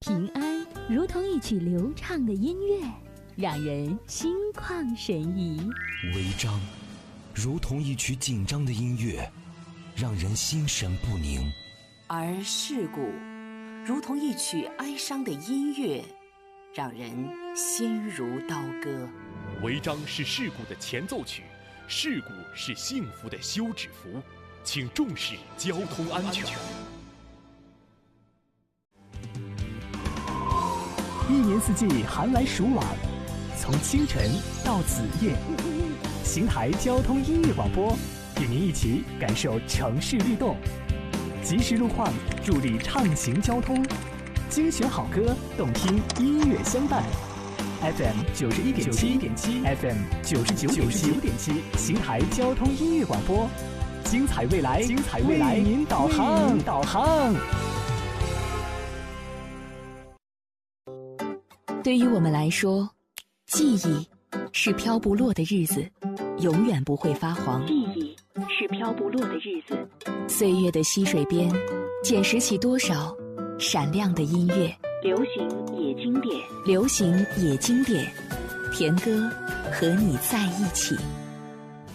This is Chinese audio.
平安如同一曲流畅的音乐，让人心旷神怡； 违章如同一曲紧张的音乐，让人心神不宁； 而事故如同一曲哀伤的音乐，让人心如刀割。 违章是事故的前奏曲，事故是幸福的休止符，请重视交通安全。 一年四季寒来暑往，从清晨到子夜，邢台交通音乐广播与您一起感受城市律动，及时路况助力畅行交通，精选好歌，动听音乐相伴。FM 91.7 FM 99.7，邢台交通音乐广播，精彩未来，为您导航。 对于我们来说，记忆是飘不落的日子，永远不会发黄。 记忆是飘不落的日子， 岁月的溪水边，捡拾起多少闪亮的音乐。 流行也经典， 流行也经典，田歌和你在一起。